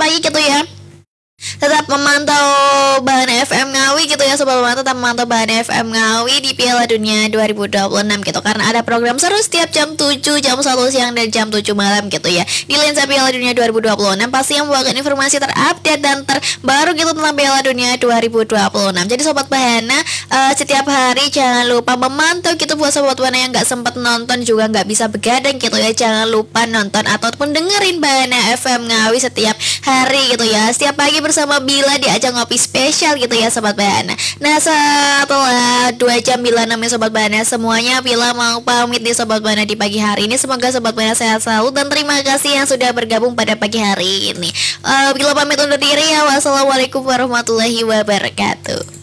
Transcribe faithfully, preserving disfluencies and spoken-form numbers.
pagi gitu ya. Tetap memantau Bahan F M Ngawi gitu ya Sobat Pemantau, tetap memantau Bahan F M Ngawi di Piala Dunia dua ribu dua puluh enam gitu. Karena ada program seru setiap jam tujuh, jam satu siang, dan jam tujuh malam gitu ya. Di lensa Piala Dunia dua ribu dua puluh enam pasti yang membawakan informasi terupdate dan terbaru gitu tentang Piala Dunia dua ribu dua puluh enam. Jadi Sobat Bahana, uh, setiap hari jangan lupa memantau gitu. Buat Sobat Bahana yang gak sempat nonton juga gak bisa begadang gitu ya, jangan lupa nonton ataupun dengerin Bahana F M Ngawi setiap hari gitu ya, setiap pagi bersama Bila di ajang ngopi spesial gitu ya Sobat Bahana. Nah setelah dua jam Bila namanya Sobat Bahana, semuanya Bila mau pamit di Sobat Bahana di pagi hari ini. Semoga Sobat Bahana sehat selalu dan terima kasih yang sudah bergabung pada pagi hari ini. uh, Bila pamit undur diri ya, wassalamualaikum warahmatullahi wabarakatuh.